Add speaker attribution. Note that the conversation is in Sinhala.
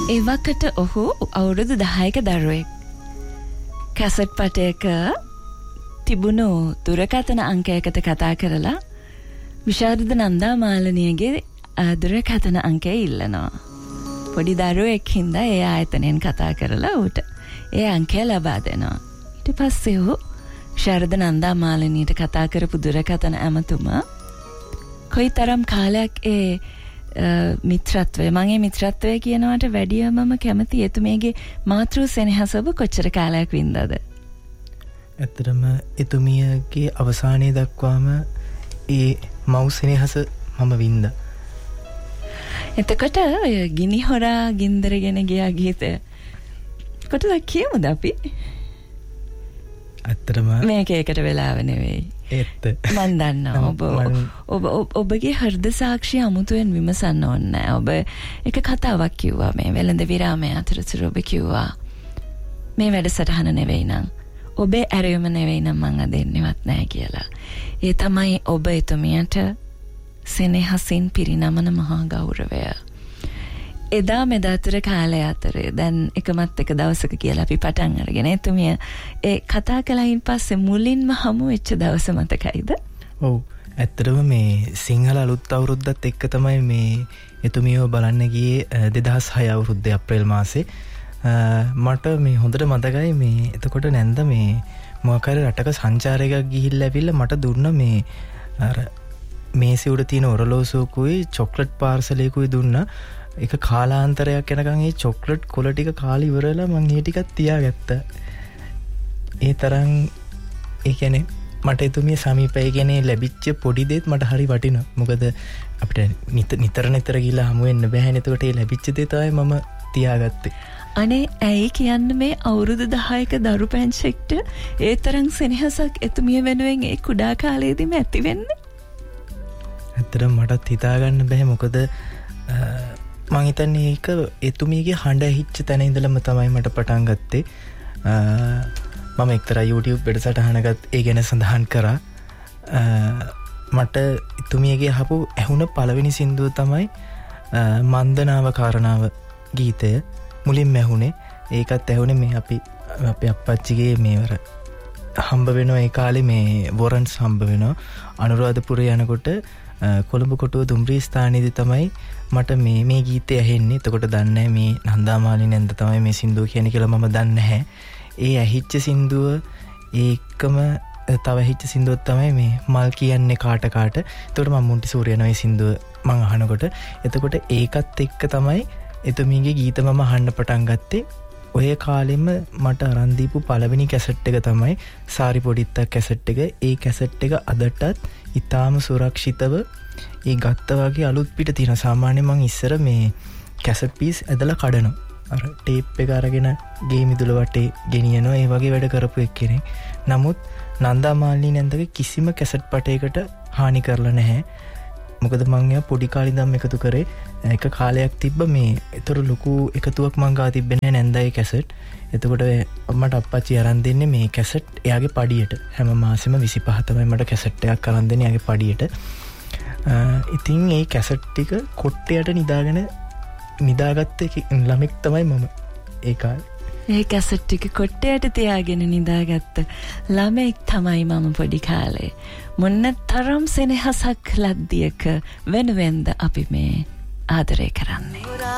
Speaker 1: ඒ වකට ඔහු අවුරුදු 10ක දරුවෙක්. කැසට් පටයක තිබුණු දුරකථන අංකයකට කතා කරලා විශාරද නන්දා මාලනියගේ දුරකථන අංකය ඉල්ලනවා. පොඩි දරුවෙක් හින්දා ඒ ආයතනයෙන් කතා කරලා ඌට ඒ අංකය ලබා දෙනවා. ඊට පස්සේ ඌ විශාරද නන්දා මාලනියට කතා කරපු දුරකථන ඇමතුමා කොයිතරම් කාලයක් ඒ මිත්‍රත්වය මගේ මිත්‍රත්වය කියනවාට වැඩියමම කැමති එතුමියගේ මාතෘ සෙනෙහස ඔබ කොච්චර කාලයක් වින්දාද?
Speaker 2: ඇත්තටම එතුමියගේ අවසානයේ දක්වාම ඒ මව් සෙනෙහස මම වින්දා.
Speaker 1: එතකොට ඔය ගිනි හොරා ගින්දරගෙන ගියා ගීතය කොටද කියමුද අපි?
Speaker 2: ඇත්තටම
Speaker 1: මේක ඒකට වෙලාව නෙවෙයි.
Speaker 2: ඒත්
Speaker 1: මන් දන්නවා ඔබගේ හෘද සාක්ෂිය අමුතුවෙන් විමසන්න ඕනේ නැහැ. ඔබ එක කතාවක් කිව්වා මේ වෙළඳ විරාමයේ අතරතුර ඔබ කිව්වා මේ වැඩසටහන නෙවෙයි නං ඔබේ ඇරයුම නෙවෙයි නම් මං අද එන්නේවත් නැහැ කියලා. ඒ තමයි ඔබ එතුමියට සෙනෙහසින් පිරිනමන මහා ගෞරවය. එදා මෙදාතර කාලය අතරේ දැන් එකමත් එක දවසක කියලා අපි පටන් අරගෙන එතුමිය ඒ කතා කළයින් පස්සේ මුලින්ම හමු වෙච්ච දවස මතකයිද?
Speaker 2: ඔව් ඇත්තටම මේ සිංහල අලුත් අවුරුද්දත් එක්ක තමයි මේ එතුමියව බලන්න ගියේ 2006 අවුරුද්දේ අප්‍රේල් මාසේ. මට මේ හොඳට මතකයි මේ එතකොට නැන්ද මේ මොකක් හරි රටක සංචාරයක ගිහිල්ලා ඇවිල්ලා මට දුන්න මේ අර මේසෙ උඩ තියෙන ඔරලෝසුවකුයි චොක්ලට් පාර්සලයකුයි දුන්නා. එක කාලාන්තරයක් යනකම් ඒ චොක්ලට් කොළ ටික කාලි ඉවරලා මං ඒ ටිකක් තියාගත්තා. ඒ තරම් ඒ කියන්නේ මට එතුමිය සමීපයි කියන්නේ ලැබිච්ච පොඩි දෙයක් මට හරි වටිනවා. මොකද අපිට නිතර ගිහලා හමු වෙන්න බෑනේ. එතකොට ඒ ලැබිච්ච දේ තමයි මම තියාගත්තේ.
Speaker 1: අනේ ඇයි කියන්න මේ අවුරුදු 10ක දරු පැංචෙක්ට ඒ තරම් සෙනෙහසක් එතුමිය වෙනුවෙන් ඒ කුඩා කාලයේදීම ඇති වෙන්නේ?
Speaker 2: ඇත්තටම මටත් හිතාගන්න බෑ. මොකද මං හිතන්නේ ඒක එතුමියගේ හඬ ඇහිච්ච තැන ඉඳලම තමයි මට පටන් ගත්තේ. මම එක්තරා YouTube වැඩසටහනකත් ඒ ගැන සඳහන් කරා. මට එතුමියගේ අහපු ඇහුණ පළවෙනි සින්දුව තමයි මන්දනාව කාරණාව ගීතය. මුලින්ම ඇහුනේ ඒකත් ඇහුනේ මේ අපේ අප්පච්චිගේ මේවර හම්බ වෙනවා. ඒ කාලේ මේ වොරන්ස් හම්බ වෙනවා අනුරාධපුරේ යනකොට කොළඹ කොටුව දුම්රිය ස්ථානයේදී තමයි මට මේ ගීතය ඇහෙන්නේ. එතකොට දන්නේ මේ නන්දාමාලි නැන්ද තමයි මේ සින්දුව කියන්නේ කියලා මම දන්නේ නැහැ. ඒ ඇහිච්ච සින්දුව ඒකම තව ඇහිච්ච සින්දුව තමයි මේ මල් කියන්නේ කාට. එතකොට මම මුන්ටි සූර්යන මේ සින්දුව මම අහනකොට එතකොට ඒකත් එක්ක තමයි එතුමියගේ ගීත මම අහන්න පටන් ගත්තේ. ඔය කාලෙම මට අරන් දීපු පළවෙනි කැසට් එක තමයි සාරි පොඩිත්තක් කැසට් එක. ඒ කැසට් එක අදටත් ඉතාම සුරක්ෂිතව ඒ ගත්ත වගේ අලුත් පිට තියෙන. සාමාන්‍යයෙන් මං ඉස්සර මේ කැසට් පීස් ඇදලා කඩනවා. අර ටේප් එක අරගෙන ගේ මිදුල වටේ ගෙනියනවා. ඒ වගේ වැඩ කරපු එක්කෙනෙක්. නමුත් නන්දා මාලිනී නැන්දගේ කිසිම කැසට් පටයකට හානි කරලා නැහැ. මොකද මං එයා පොඩි කාලේ ඉඳන් එකතු කරේ. එක කාලයක් තිබ්බ මේ ඒතර ලොකු එකතුවක් මං ගා තිබෙන්නේ නැන්දාගේ කැසට්. එතකොට මට අප්පච්චි අරන් දෙන්නේ මේ කැසට් එයාගේ පඩියට. හැම මාසෙම 25 තමයි මට කැසට් එකක් අරන් දෙන්නේ එයාගේ පඩියට. ඉතින් ඒ කැසට් ටික කොට්ටයට නිදාගත්ත ළමෙක් තමයි මම ඒ කාලේ.
Speaker 1: ඒ කැසට් ටික කොට්ටයට තියාගෙන නිදාගත්ත ළමෙක් තමයි මම පොඩි කාලේ. මොන්න තරම් සෙනෙහසක් ලද්දියක වෙනුවෙන්ද අපි මේ ආදරය කරන්නේ.